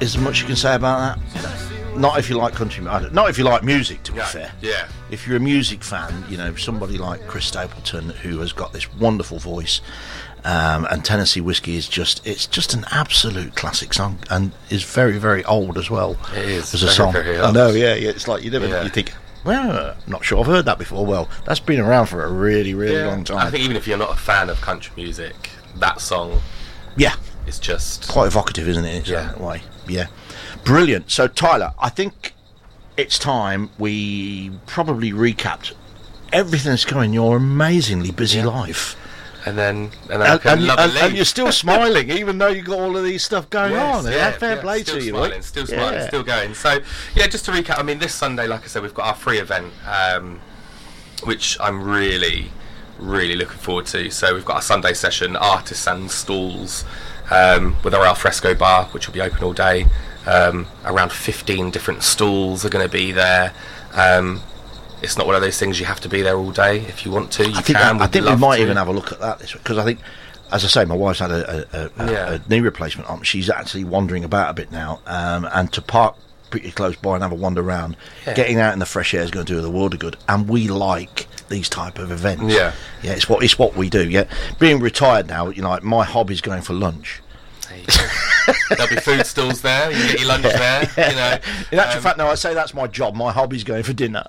as much you can say about that. Not if you like country, not if you like music, to be fair. Yeah. If you're a music fan, you know, somebody like Chris Stapleton, who has got this wonderful voice, and Tennessee Whiskey is it's just an absolute classic song, and is very, very old as well. It is as a song. very old. I know, yeah. It's like you think, well, I'm not sure I've heard that before. Well, that's been around for a really, really long time. I think even if you're not a fan of country music, that song, is just quite evocative, isn't it? In its own way. Yeah. Brilliant. So, Tyler, I think it's time we probably recapped everything that's going in your amazingly busy life. And then and you're still smiling, even though you've got all of these stuff going on. Fair play to you. Still smiling, still going. So, just to recap, I mean, this Sunday, like I said, we've got our free event, which I'm really, really looking forward to. So we've got our Sunday session, artists and stalls, with our alfresco bar, which will be open all day. Around 15 different stalls are going to be there. It's not one of those things you have to be there all day. If you want to, I think we might even have a look at that this week, because I think, as I say, my wife's had a knee replacement on. She's actually wandering about a bit now, and to park pretty close by and have a wander around, getting out in the fresh air is going to do the world of good. And we like these type of events. It's what we do. Being retired now, you know, like, my hobby's going for lunch. There'll be food stalls there. You can get your lunch there. You know. In actual fact, no, I say that's my job. My hobby's going for dinner.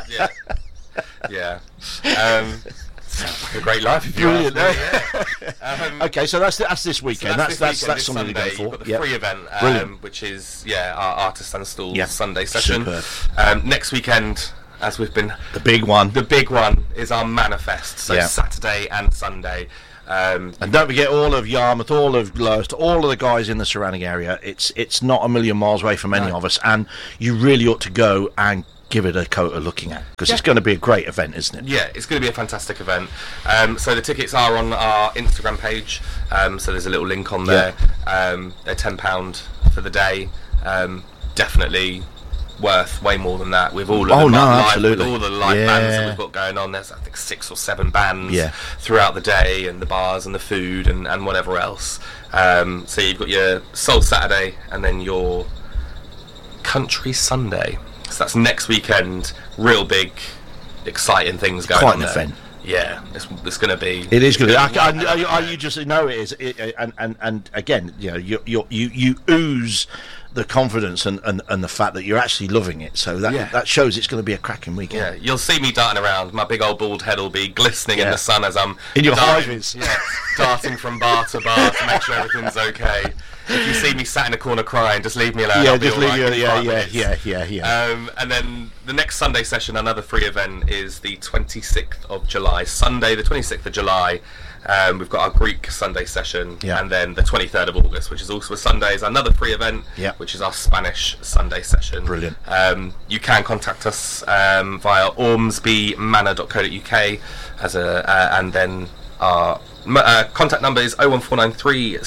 Sounds like a great life. If Brilliant. You ask me. Okay, so that's this weekend. So that's something to go for. You've got the free event, which is our Artists and Stalls Sunday session. Next weekend, as we've been, the big one is our manifest. So Saturday and Sunday. And don't forget all of Yarmouth, all of Lowestoft, all of the guys in the surrounding area. It's not a million miles away from any of us, and you really ought to go and give it a looking at, because it's going to be a great event, isn't it? Yeah, it's going to be a fantastic event. So the tickets are on our Instagram page, so there's a little link on there. They're £10 for the day. Definitely worth way more than that, with all of the live bands that we've got going on. There's, I think, 6 or 7 bands throughout the day, and the bars and the food and whatever else. So you've got your Soul Saturday and then your Country Sunday. So that's next weekend. Real big, exciting things going on there. Quite an event. Yeah, it's going to be. It is going to be. You just know it is. And again, you know, you ooze the confidence and the fact that you're actually loving it. So that shows it's going to be a cracking weekend. Yeah, you'll see me darting around. My big old bald head will be glistening in the sun as I'm in your high-vis. Darting from bar to bar to make sure everything's okay. If you see me sat in a corner crying, just leave me alone. Yeah, just leave me. And then the next Sunday session, another free event, is the 26th of July. Sunday, the 26th of July. We've got our Greek Sunday session, and then the 23rd of August, which is also a Sunday, is another free event, which is our Spanish Sunday session. Brilliant. You can contact us via ormsbymanor.co.uk and then our contact number is 01493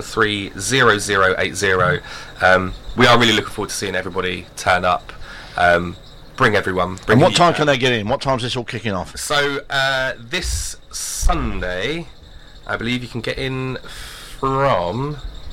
730080. We are really looking forward to seeing everybody turn up. Bring everyone. And what time can they get in? What time is this all kicking off? So this Sunday, I believe you can get in from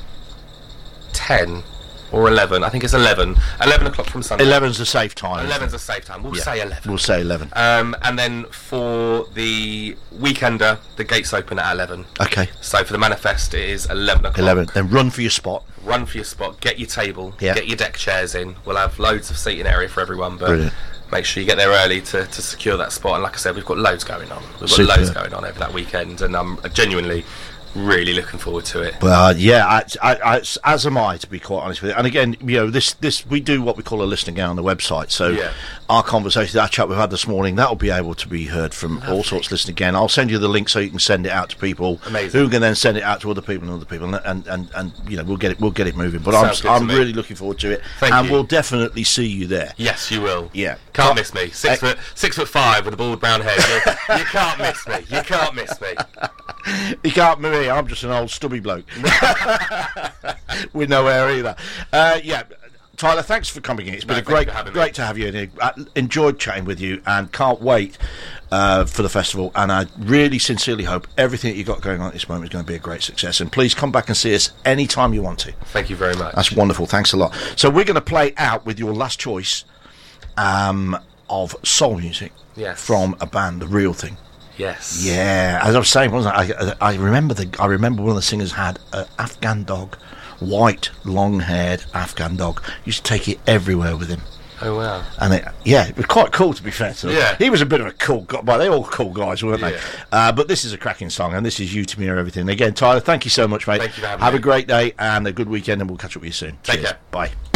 10 or 11. I think it's 11. 11 o'clock from Sunday. 11's a safe time. 11's a safe time. We'll say 11. We'll say 11. And then for the weekender, the gates open at 11. Okay. So for the manifest, it is 11 o'clock. 11. Then run for your spot. Get your table. Get your deck chairs in. We'll have loads of seating area for everyone, but brilliant. Make sure you get there early to secure that spot. And like I said, we've got loads going on. Loads going on over that weekend, and I'm genuinely really looking forward to it. Well, as am I, to be quite honest with you. And again, you know, this we do what we call a listening out on the website. So our conversation, that chat we've had this morning, that will be able to be heard from all sorts. Listen again. I'll send you the link so you can send it out to people. Amazing. Who can then send it out to other people and you know, we'll get it moving. But I'm really looking forward to it. Thank you. We'll definitely see you there. Yes, you will. Yeah, can't miss me. 6'5" with a bald brown head. You can't miss me. You can't miss me. You can't miss me. I'm just an old stubby bloke with no hair either. Tyler, thanks for coming in. It's been great to have you in here. Enjoyed chatting with you, and can't wait for the festival, and I really sincerely hope everything that you've got going on at this moment is going to be a great success. And please come back and see us anytime you want to. Thank you very much. That's wonderful. Thanks a lot. So we're going to play out with your last choice of soul music from a band, The Real Thing. Yes. Yeah, as I was saying, wasn't I remember one of the singers had an Afghan dog, white, long-haired Afghan dog. Used to take it everywhere with him. Oh wow! And it was quite cool, to be fair to him. Yeah, he was a bit of a cool guy, but they're all cool guys, weren't they? But this is a cracking song, and this is You to Me Are Everything. Again, Tyler, thank you so much, mate. Thank you for having me. Have a great day and a good weekend, and we'll catch up with you soon. Take Cheers. care. Bye.